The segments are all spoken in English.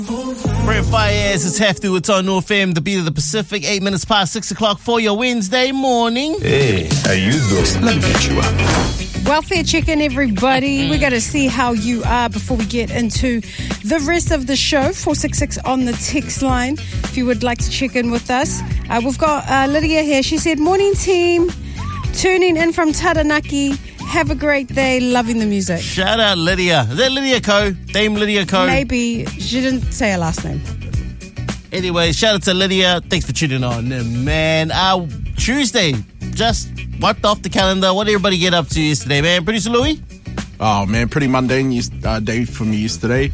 Brent Fayez, it's Hefty. It's on North FM, the beat of the Pacific. 8 minutes past 6 o'clock for your Wednesday morning. Hey, how you doing? Let me get you up. Welfare check-in, everybody. We got to see how you are before we get into the rest of the show. 466 on the text line if you would like to check in with us. We've got Lydia here. She said, morning team, tuning in from Taranaki. Have a great day. Loving the music. Shout out Lydia. Is that Lydia Ko? Dame Lydia Ko? Maybe. She didn't say her last name. Anyway, shout out to Lydia. Thanks for tuning on, man. Tuesday, just wiped off the calendar. What did everybody get up to yesterday, man? Producer Louis? Oh, man, pretty mundane day for me yesterday.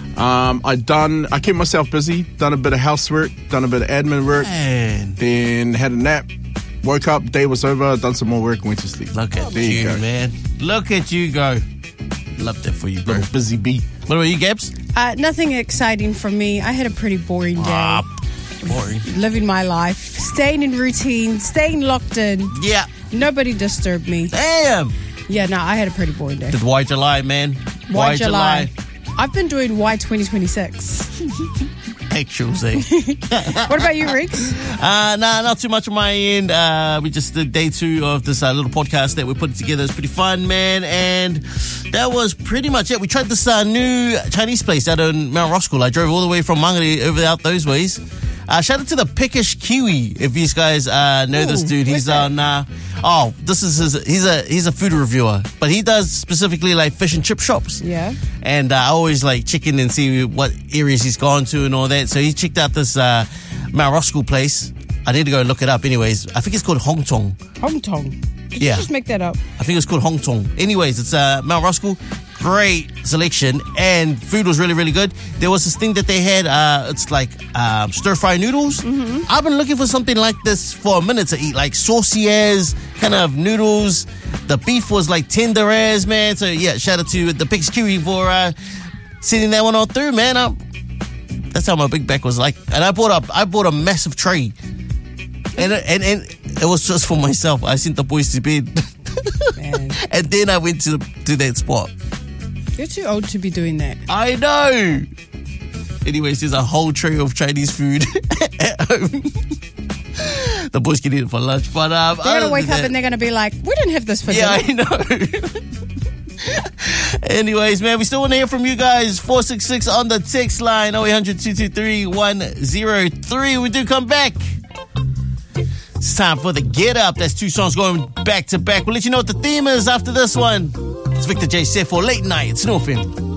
I kept myself busy, done a bit of housework, done a bit of admin work, Man. then had a nap, woke up, day was over, done some more work, went to sleep. Look at There you, you go. man. Look at you go. Love that for you, bro. Little busy bee. What about you, Gabs? Nothing exciting from me. I had a pretty boring day. Boring. Living my life. Staying in routine. Staying locked in. Yeah. Nobody disturbed me. Damn. Yeah, no, I had a pretty boring day. Did Why July, man? Why July? I've been doing Why 2026. Actuals, eh? What about you, Rex? Not too much on my end. We just did day 2 of this little podcast that we put together. It's pretty fun, man. And that was pretty much it. We tried this new Chinese place out in Mount Roskill. I drove all the way from Mangere over out those ways. Shout out to the Peckish Kiwi, if you guys know this dude. He's on. This is he's a food reviewer, but he does specifically like fish and chip shops. Yeah. And I always like check in and see what areas he's gone to and all that. So he checked out this Mount Roskill place. I need to go look it up. Anyways, I think it's called Hong Tong. Hong Tong. Did Yeah. you just make that up? I think it's called Hong Tong. Anyways, it's Mount Roskill. Great selection, and food was really, really good. There was this thing that they had, it's like stir-fry noodles. Mm-hmm. I've been looking for something like this for a minute to eat, like saucy as kind of noodles. The beef was like tender as, man. So yeah, shout out to the Pix Kiwi for sending that one on through, man. That's how my big back was like. And I bought a massive tray, and it was just for myself. I sent the boys to bed, Man. and then I went to that spot. You're too old to be doing that. I know. Anyways, there's a whole tray of Chinese food at home. The boys can eat it for lunch, but They're going to wake up and they're going to be like, we didn't have this for dinner. I know. Anyways, man, we still want to hear from you guys. 466 on the text line, 0800-223-103. We do come back. It's time for the Get Up. That's 2 songs going back to back. We'll let you know what the theme is after this one. It's Victor J. Set for Late Night. It's North End.